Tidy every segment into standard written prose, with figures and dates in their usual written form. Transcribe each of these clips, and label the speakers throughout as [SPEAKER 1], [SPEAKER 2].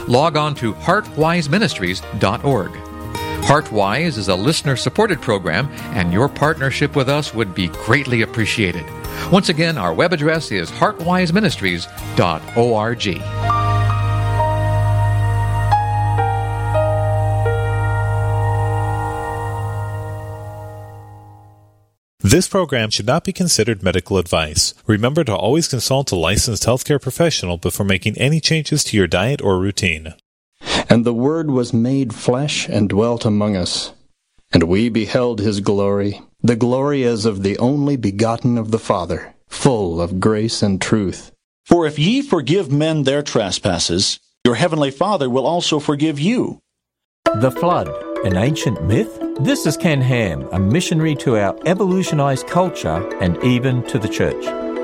[SPEAKER 1] log on to heartwiseministries.org. HeartWise is a listener-supported program, and your partnership with us would be greatly appreciated. Once again, our web address is heartwiseministries.org.
[SPEAKER 2] This program should not be considered medical advice. Remember to always consult a licensed healthcare professional before making any changes to your diet or routine.
[SPEAKER 3] And the Word was made flesh and dwelt among us. And we beheld his glory, the glory as of the only begotten of the Father, full of grace and truth.
[SPEAKER 4] For if ye forgive men their trespasses, your heavenly Father will also forgive you.
[SPEAKER 5] The Flood, an ancient myth? This is Ken Ham, a missionary to our evolutionized culture and even to the church.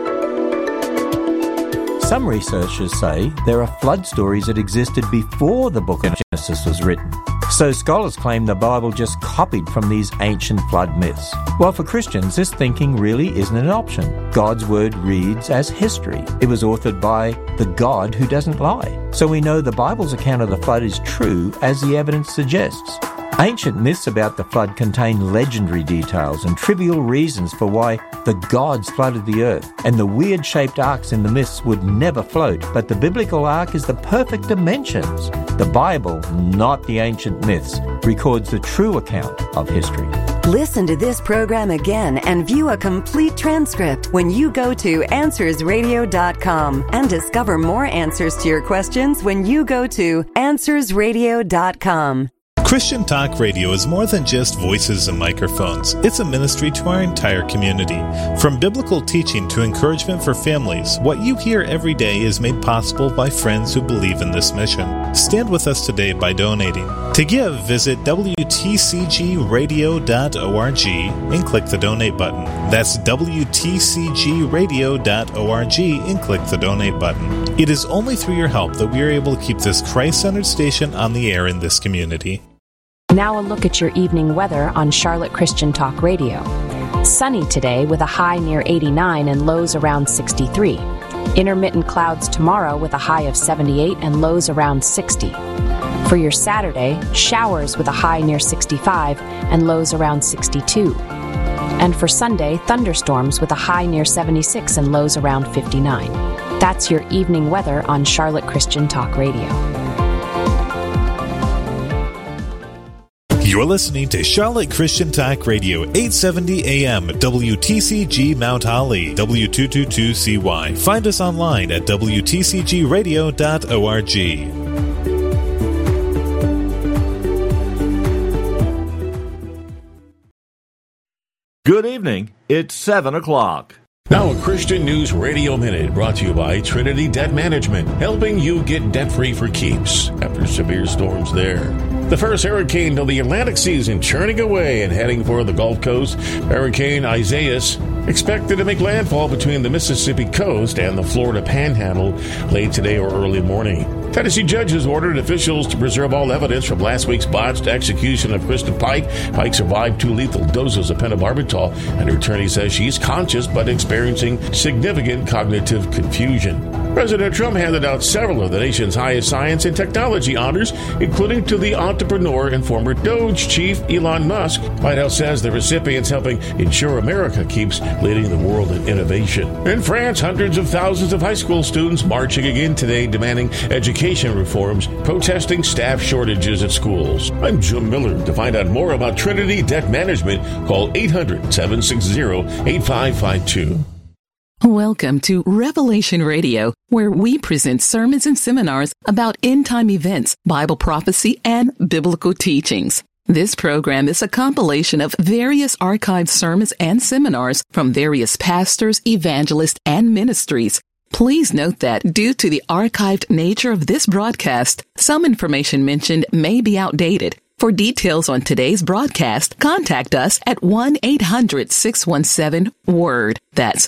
[SPEAKER 5] Some researchers say there are flood stories that existed before the book of Genesis was written. So scholars claim the Bible just copied from these ancient flood myths. Well, for Christians, this thinking really isn't an option. God's Word reads as history. It was authored by the God who doesn't lie. So we know the Bible's account of the flood is true, as the evidence suggests. Ancient myths about the flood contain legendary details and trivial reasons for why the gods flooded the earth, and the weird-shaped arks in the myths would never float, but the biblical ark is the perfect dimensions. The Bible, not the ancient myths, records the true account of history.
[SPEAKER 6] Listen to this program again and view a complete transcript when you go to AnswersRadio.com, and discover more answers to your questions when you go to AnswersRadio.com.
[SPEAKER 2] Christian Talk Radio is more than just voices and microphones. It's a ministry to our entire community. From biblical teaching to encouragement for families, what you hear every day is made possible by friends who believe in this mission. Stand with us today by donating. To give, visit WTCGradio.org and click the donate button. That's WTCGradio.org and click the donate button. It is only through your help that we are able to keep this Christ-centered station on the air in this community.
[SPEAKER 7] Now a look at your evening weather on Charlotte Christian Talk Radio. Sunny today with a high near 89 and lows around 63. Intermittent clouds tomorrow with a high of 78 and lows around 60. For your Saturday, showers with a high near 65 and lows around 62. And for Sunday, thunderstorms with a high near 76 and lows around 59. That's your evening weather on Charlotte Christian Talk Radio.
[SPEAKER 2] You're listening to Charlotte Christian Talk Radio, 870 AM, WTCG Mount Holly, W222CY. Find us online at WTCGradio.org.
[SPEAKER 8] Good evening. It's 7 o'clock.
[SPEAKER 9] Now a Christian News Radio Minute brought to you by Trinity Debt Management, helping you get debt-free for keeps after severe storms there. The first hurricane of the Atlantic season churning away and heading for the Gulf Coast. Hurricane Isaias expected to make landfall between the Mississippi coast and the Florida Panhandle late today or early morning. Tennessee judges ordered officials to preserve all evidence from last week's botched execution of Krista Pike. Pike survived 2 lethal doses of pentobarbital, and her attorney says she's conscious but experiencing significant cognitive confusion. President Trump handed out several of the nation's highest science and technology honors, including to the entrepreneur and former Doge chief Elon Musk. White House says the recipient's helping ensure America keeps leading the world in innovation. In France, hundreds of thousands of high school students marching again today, demanding education reforms, protesting staff shortages at schools. I'm Jim Miller. To find out more about Trinity Debt Management, call 800-760-8552.
[SPEAKER 10] Welcome to Revelation Radio, where we present sermons and seminars about end-time events, Bible prophecy, and biblical teachings. This program is a compilation of various archived sermons and seminars from various pastors, evangelists, and ministries. Please note that due to the archived nature of this broadcast, some information mentioned may be outdated. For details on today's broadcast, contact us at 1-800-617-WORD. That's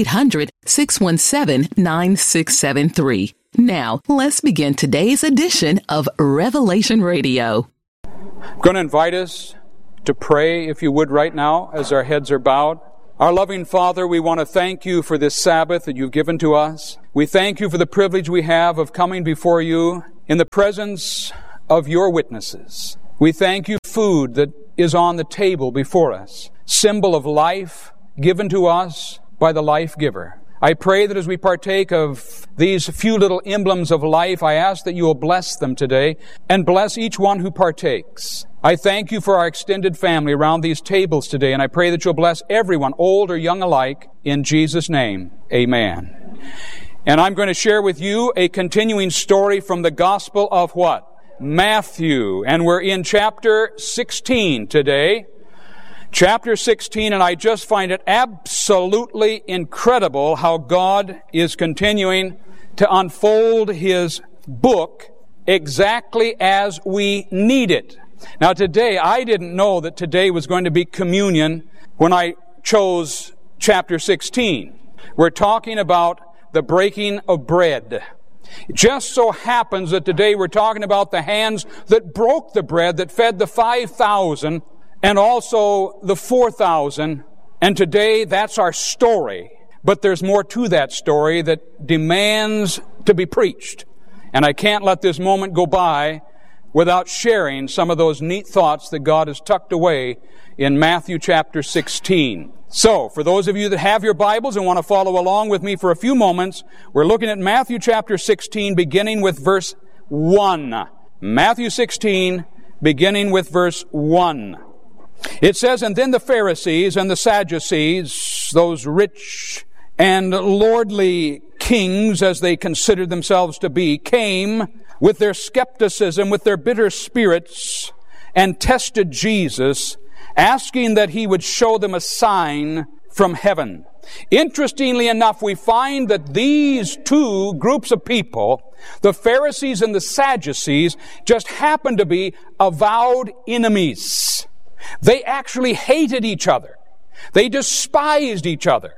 [SPEAKER 10] 1-800-617-9673. Now, let's begin today's edition of Revelation Radio.
[SPEAKER 11] I'm going to invite us to pray, if you would, right now, as our heads are bowed. Our loving Father, we want to thank you for this Sabbath that you've given to us. We thank you for the privilege we have of coming before you in the presence of your witnesses. We thank you for food that is on the table before us, symbol of life given to us by the life giver. I pray that as we partake of these few little emblems of life, I ask that you will bless them today and bless each one who partakes. I thank you for our extended family around these tables today, and I pray that you'll bless everyone, old or young alike, in Jesus' name. Amen. And I'm going to share with you a continuing story from the Gospel of what? Matthew. And we're in chapter 16 today. Chapter 16, and I just find it absolutely incredible how God is continuing to unfold His book exactly as we need it. Now today, I didn't know that today was going to be communion when I chose chapter 16. We're talking about the breaking of bread. It just so happens that today we're talking about the hands that broke the bread that fed the 5,000 and also the 4,000. And today that's our story. But there's more to that story that demands to be preached. And I can't let this moment go by without sharing some of those neat thoughts that God has tucked away in Matthew chapter 16. So, for those of you that have your Bibles and want to follow along with me for a few moments, we're looking at Matthew chapter 16, beginning with verse 1. Matthew 16, beginning with verse 1. It says, "And then the Pharisees and the Sadducees, those rich and lordly kings as they considered themselves to be, came with their skepticism, with their bitter spirits, and tested Jesus, asking that He would show them a sign from heaven." Interestingly enough, we find that these two groups of people, the Pharisees and the Sadducees, just happened to be avowed enemies. They actually hated each other. They despised each other.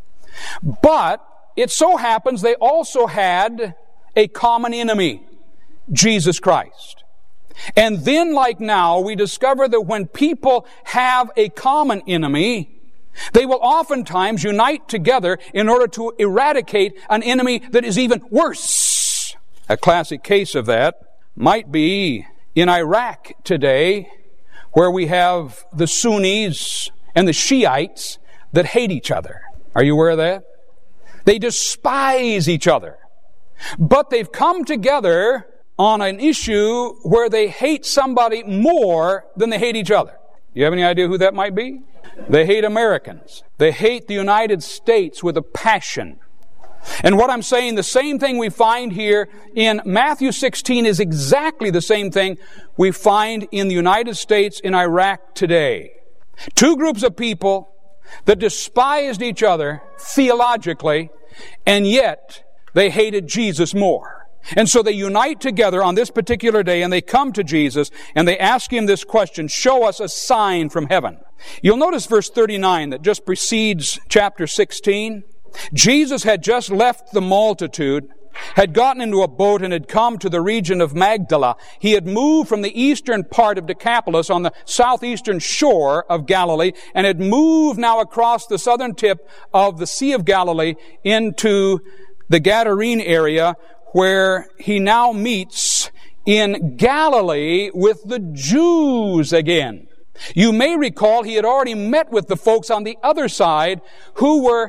[SPEAKER 11] But it so happens they also had a common enemy, Jesus Christ. And then, like now, we discover that when people have a common enemy, they will oftentimes unite together in order to eradicate an enemy that is even worse. A classic case of that might be in Iraq today, where we have the Sunnis and the Shiites that hate each other. Are you aware of that? They despise each other. But they've come together on an issue where they hate somebody more than they hate each other. You have any idea who that might be? They hate Americans. They hate the United States with a passion. And what I'm saying, the same thing we find here in Matthew 16 is exactly the same thing we find in the United States in Iraq today. Two groups of people that despised each other theologically, and yet they hated Jesus more. And so they unite together on this particular day, and they come to Jesus, and they ask Him this question, "Show us a sign from heaven." You'll notice verse 39 that just precedes chapter 16. Jesus had just left the multitude, had gotten into a boat, and had come to the region of Magdala. He had moved from the eastern part of Decapolis on the southeastern shore of Galilee, and had moved now across the southern tip of the Sea of Galilee into the Gadarene area, where he now meets in Galilee with the Jews again. You may recall he had already met with the folks on the other side who were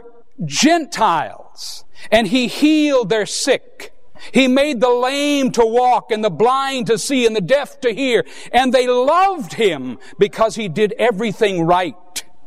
[SPEAKER 11] Gentiles, and He healed their sick. He made the lame to walk and the blind to see and the deaf to hear, and they loved Him because He did everything right.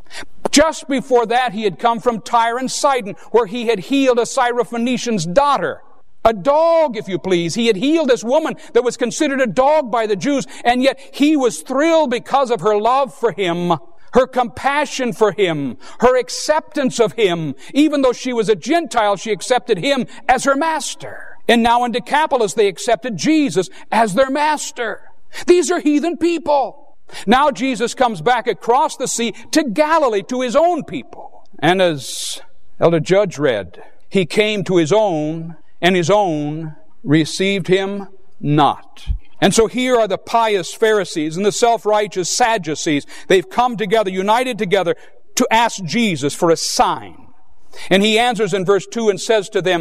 [SPEAKER 11] Just before that, He had come from Tyre and Sidon, where He had healed a Syrophoenician's daughter. A dog, if you please. He had healed this woman that was considered a dog by the Jews, and yet He was thrilled because of her love for Him, her compassion for Him, her acceptance of Him. Even though she was a Gentile, she accepted Him as her master. And now in Decapolis, they accepted Jesus as their master. These are heathen people. Now Jesus comes back across the sea to Galilee, to His own people. And as Elder Judge read, He came to His own, and His own received Him not. And so here are the pious Pharisees and the self-righteous Sadducees. They've come together, united together, to ask Jesus for a sign. And He answers in verse 2 and says to them,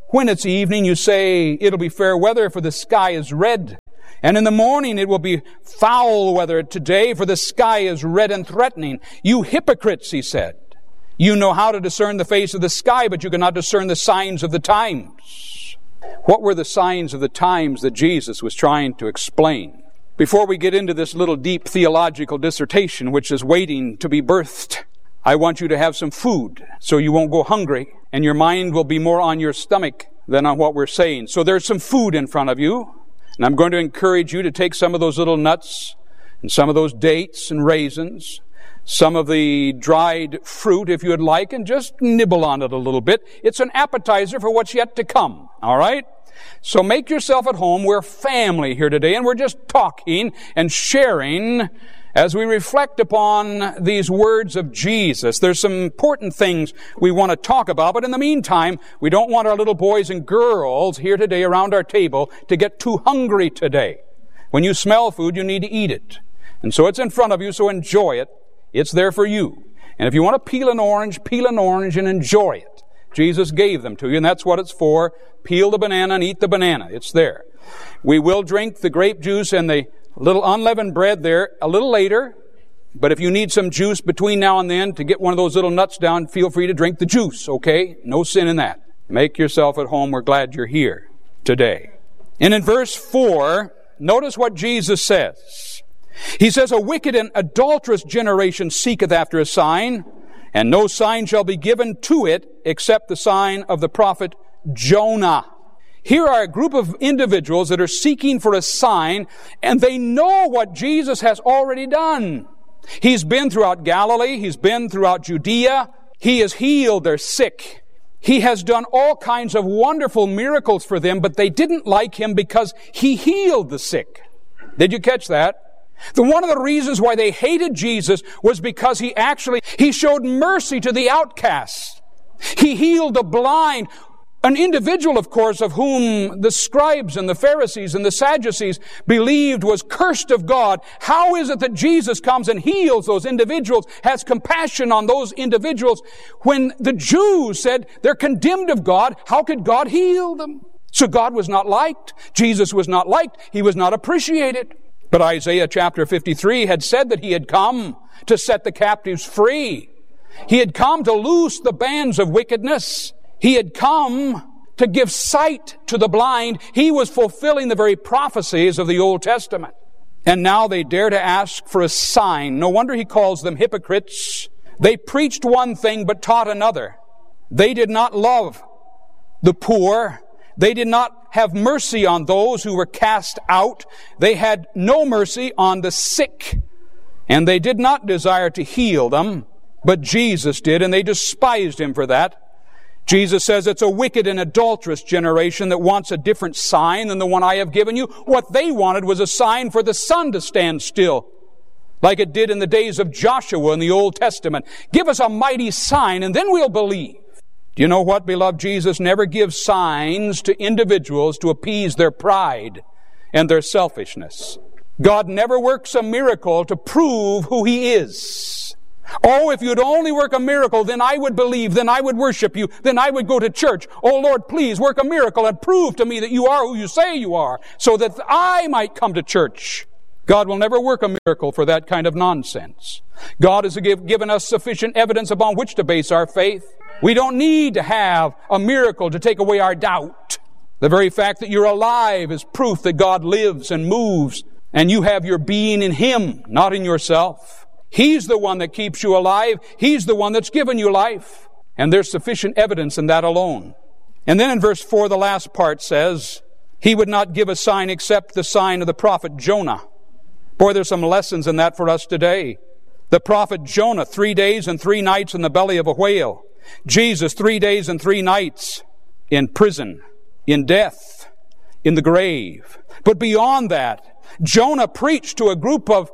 [SPEAKER 11] When it's evening, you say, it'll be fair weather, for the sky is red. And in the morning it will be foul weather today, for the sky is red and threatening. You hypocrites, he said. You know how to discern the face of the sky, but you cannot discern the signs of the times. What were the signs of the times that Jesus was trying to explain? Before we get into this little deep theological dissertation, which is waiting to be birthed, I want you to have some food so you won't go hungry, and your mind will be more on your stomach than on what we're saying. So there's some food in front of you. And I'm going to encourage you to take some of those little nuts and some of those dates and raisins, some of the dried fruit if you would like, and just nibble on it a little bit. It's an appetizer for what's yet to come, all right? So make yourself at home. We're family here today, and we're just talking and sharing as we reflect upon these words of Jesus. There's some important things we want to talk about, but in the meantime, we don't want our little boys and girls here today around our table to get too hungry today. When you smell food, you need to eat it. And so it's in front of you, so enjoy it. It's there for you. And if you want to peel an orange and enjoy it. Jesus gave them to you, and that's what it's for. Peel the banana and eat the banana. It's there. We will drink the grape juice and the little unleavened bread there a little later, but if you need some juice between now and then to get one of those little nuts down, feel free to drink the juice, okay? No sin in that. Make yourself at home. We're glad you're here today. And in verse 4, notice what Jesus says. He says, a wicked and adulterous generation seeketh after a sign, and no sign shall be given to it except the sign of the prophet Jonah. Here are a group of individuals that are seeking for a sign, and they know what Jesus has already done. He's been throughout Galilee. He's been throughout Judea. He has healed their sick. He has done all kinds of wonderful miracles for them, but they didn't like him because he healed the sick. Did you catch that? One of the reasons why they hated Jesus was because he showed mercy to the outcasts. He healed the blind. An individual, of course, of whom the scribes and the Pharisees and the Sadducees believed was cursed of God. How is it that Jesus comes and heals those individuals, has compassion on those individuals? When the Jews said they're condemned of God, how could God heal them? So God was not liked. Jesus was not liked. He was not appreciated. But Isaiah chapter 53 had said that he had come to set the captives free. He had come to loose the bands of wickedness. He had come to give sight to the blind. He was fulfilling the very prophecies of the Old Testament. And now they dare to ask for a sign. No wonder he calls them hypocrites. They preached one thing but taught another. They did not love the poor. They did not have mercy on those who were cast out. They had no mercy on the sick. And they did not desire to heal them, but Jesus did, and they despised him for that. Jesus says it's a wicked and adulterous generation that wants a different sign than the one I have given you. What they wanted was a sign for the sun to stand still, like it did in the days of Joshua in the Old Testament. Give us a mighty sign, and then we'll believe. Do you know what, beloved? Jesus never gives signs to individuals to appease their pride and their selfishness. God never works a miracle to prove who he is. Oh, if you'd only work a miracle, then I would believe, then I would worship you, then I would go to church. Oh Lord, please work a miracle and prove to me that you are who you say you are, so that I might come to church. God will never work a miracle for that kind of nonsense. God has given us sufficient evidence upon which to base our faith. We don't need to have a miracle to take away our doubt. The very fact that you're alive is proof that God lives and moves, and you have your being in him, not in yourself. He's the one that keeps you alive. He's the one that's given you life. And there's sufficient evidence in that alone. And then in verse 4, the last part says, he would not give a sign except the sign of the prophet Jonah. Boy, there's some lessons in that for us today. The prophet Jonah, 3 days and 3 nights in the belly of a whale. Jesus, 3 days and 3 nights in prison, in death, in the grave. But beyond that, Jonah preached to a group of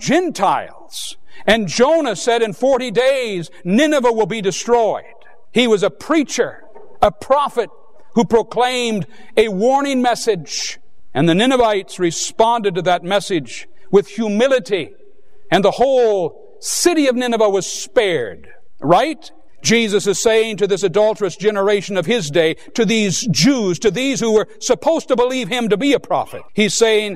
[SPEAKER 11] Gentiles. And Jonah said in 40 days, Nineveh will be destroyed. He was a preacher, a prophet who proclaimed a warning message. And the Ninevites responded to that message with humility. And the whole city of Nineveh was spared. Right? Jesus is saying to this adulterous generation of his day, to these Jews, to these who were supposed to believe him to be a prophet, he's saying,